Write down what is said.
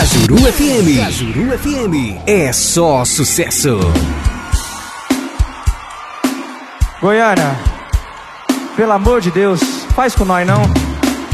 Cajuru FM. Cajuru FM é só sucesso. Goiânia, pelo amor de Deus, faz com nós não.